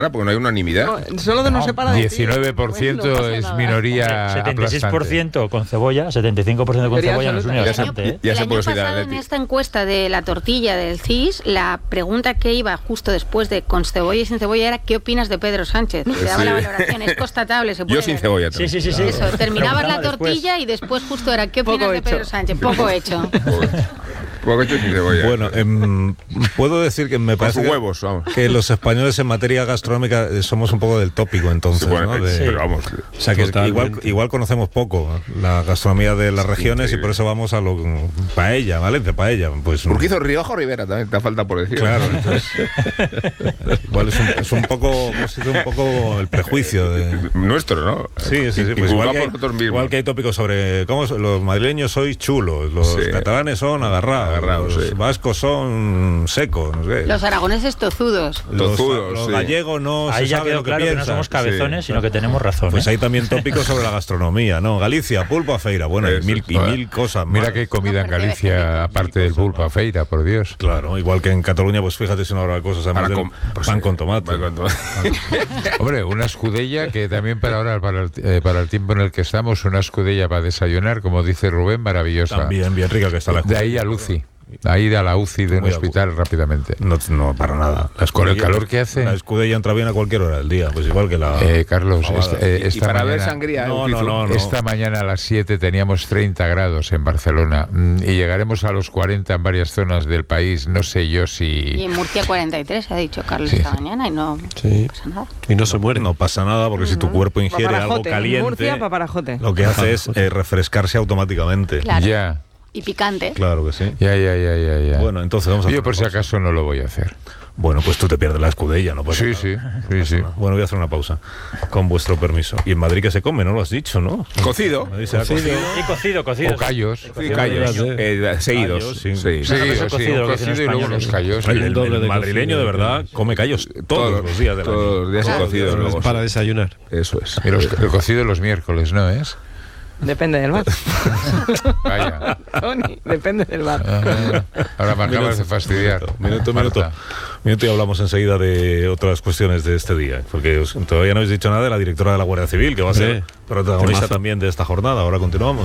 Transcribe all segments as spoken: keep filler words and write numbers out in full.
porque no hay unanimidad. No, solo de no, no separa de diecinueve por ciento bueno, no es nada. Minoría setenta y seis por ciento con cebolla, setenta y cinco por ciento con Sería cebolla no es único. El año, ya, ya el se año pasado en esta encuesta de la tortilla del C I S, la pregunta que iba justo después de con cebolla y sin cebolla era ¿qué opinas de Pedro Sánchez? Te daba sí. la valoración, es constatable. Se puede Yo sin ver. cebolla también. Sí, sí, sí. sí. Eso, terminabas la tortilla después. y después justo era ¿qué opinas Poco de hecho. Pedro Sánchez? Poco hecho. Poco hecho sin cebolla. Bueno, eh, puedo decir que me Con parece sus que, huevos, vamos. que los españoles en materia gastronómica eh, somos un poco del tópico, entonces, Sí, bueno, ¿no? De, sí, pero vamos. O sea, que igual, igual conocemos poco la gastronomía de las regiones sí, y por eso vamos a lo paella, ¿vale? De paella. Pues, Urquizo, Rioja o Rivera también, te falta por decir. Claro, entonces, igual es un, es un poco es un poco el prejuicio de... nuestro, ¿no? Sí, sí, sí. Pues igual, que hay, igual que hay tópicos sobre cómo los madrileños sois chulos, los sí. catalanes son agarrados, agarrados los sí. vascos son secos, no sé. Los aragoneses tozudos. Los, tozudos, los sí. gallegos no Ahí se ya sabe quedó lo que claro piensan. que no somos cabezones, sí. sino que tenemos razón. Pues ¿eh? hay también tópicos sobre la gastronomía, ¿no? Galicia, pulpo a feira, bueno, y mil, y mil cosas más. Mira que hay comida en Galicia, aparte del pulpo a feira, por Dios. Claro, igual que en Cataluña, pues fíjate si no habrá cosas, además de com- pues pan sí, con tomate. Pan con tomate. Hombre, una escudella que también para ahora, para el, eh, para el tiempo en el que estamos, una escudella para desayunar, como dice Rubén, maravillosa. También, bien rica que está la De ahí a Lucy. A ir a la U C I de un hospital rápidamente. No, no, para nada. La Con el calor que hace. La escudella entra bien a cualquier hora del día, pues igual que la... Eh, Carlos, esta, eh, esta y para mañana, ver sangría. No, no, no, no. Esta mañana a las siete teníamos treinta grados en Barcelona mm, y llegaremos a los cuarenta en varias zonas del país. No sé yo si... Y en Murcia cuarenta y tres, ha dicho Carlos Sí. esta mañana, y no, Sí. no pasa nada. Y no se muere. No pasa nada porque si tu cuerpo ingiere Paparajote. algo caliente, Murcia, paparajote. lo que hace es eh, refrescarse automáticamente. Claro. Ya, Y picante. Claro que sí. ya, ya, ya, ya, ya. Bueno, entonces vamos a Yo hacer por una si pausa. acaso no lo voy a hacer. Bueno, pues tú te pierdes la escudella, ¿no? Pasa Sí, nada. sí, No sí, pasa sí. nada. Bueno, voy a hacer una pausa, con vuestro permiso. Y en Madrid que se come, ¿no lo has dicho, no? Cocido. Madrid se ha Cocido. cocido. Y cocido, cocido. O callos. Sí, callos. Eh, seguidos. Callos, sí. Sí. Sí, eso sí, cocido, un que dicen cocido y luego españoles. los callos. El, El el- doble el de madrileño de cocido. verdad come callos todos, los días del año. Todos los días Claro. he cocido. Pero es luego. para desayunar. Eso es. Y los- el cocido los miércoles, ¿no es? Depende del bar. Vaya. Tony, depende del bar. Ah, ahora me acabas de fastidiar. Minuto, minuto. Marta. Minuto y hablamos enseguida de otras cuestiones de este día. Porque os- todavía no habéis dicho nada de la directora de la Guardia Civil, que va a ser Sí. protagonista Temazo. también de esta jornada. Ahora continuamos.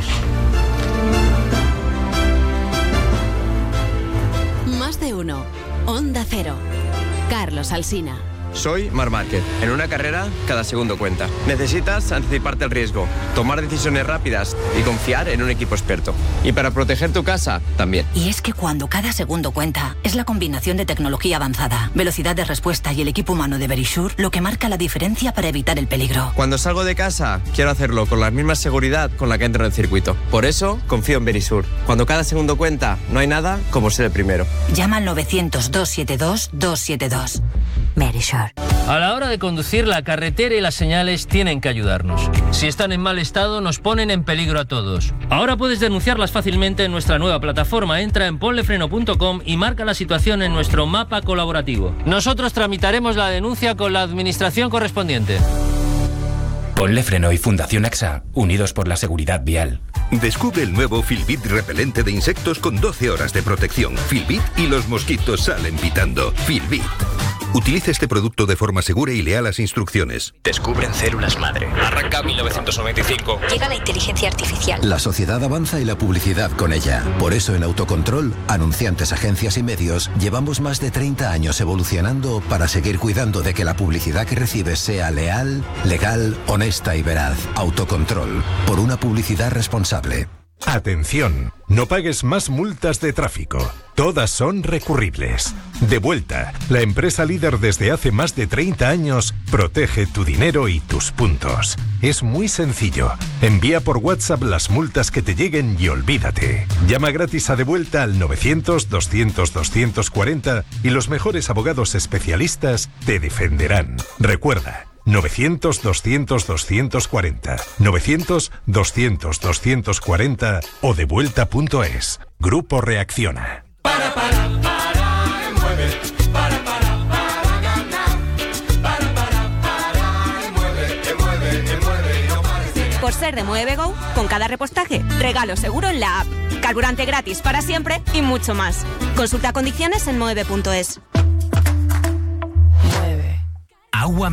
Más de uno. Onda Cero. Carlos Alsina. Soy Marc Márquez. En una carrera, cada segundo cuenta. Necesitas anticiparte al riesgo, tomar decisiones rápidas y confiar en un equipo experto. Y para proteger tu casa, también. Y es que cuando cada segundo cuenta, es la combinación de tecnología avanzada, velocidad de respuesta y el equipo humano de Verisure lo que marca la diferencia para evitar el peligro. Cuando salgo de casa, quiero hacerlo con la misma seguridad con la que entro en el circuito. Por eso, confío en Verisure. Cuando cada segundo cuenta, no hay nada como ser el primero. Llama al novecientos, doscientos setenta y dos, doscientos setenta y dos. Verisure. A la hora de conducir, la carretera y las señales tienen que ayudarnos. Si están en mal estado, nos ponen en peligro a todos. Ahora puedes denunciarlas fácilmente en nuestra nueva plataforma. Entra en ponlefreno punto com y marca la situación en nuestro mapa colaborativo. Nosotros tramitaremos la denuncia con la administración correspondiente. Ponle Freno y Fundación AXA, unidos por la seguridad vial. Descubre el nuevo Filbit repelente de insectos con doce horas de protección. Filbit y los mosquitos salen pitando. Filbit. Utilice este producto de forma segura y lea las instrucciones. Descubren células madre. Arranca mil novecientos noventa y cinco. Llega la inteligencia artificial. La sociedad avanza y la publicidad con ella. Por eso en Autocontrol, anunciantes, agencias y medios, llevamos más de treinta años evolucionando para seguir cuidando de que la publicidad que recibes sea leal, legal, honesta y veraz. Autocontrol. Por una publicidad responsable. Atención, no pagues más multas de tráfico. Todas son recurribles. Devuelta, la empresa líder desde hace más de treinta años, protege tu dinero y tus puntos. Es muy sencillo. Envía por WhatsApp las multas que te lleguen y olvídate. Llama gratis a Devuelta al novecientos, doscientos, doscientos cuarenta y los mejores abogados especialistas te defenderán. Recuerda, novecientos, doscientos, doscientos cuarenta, novecientos, doscientos, doscientos cuarenta o devuelta punto es. Grupo Reacciona. Para, para, para, mueve, para, para, para ganar. Para, para, para, mueve, mueve, mueve, no pares de... Por ser de Muevego, con cada repostaje, regalo seguro en la app. Carburante gratis para siempre y mucho más. Consulta condiciones en mueve punto es. Agua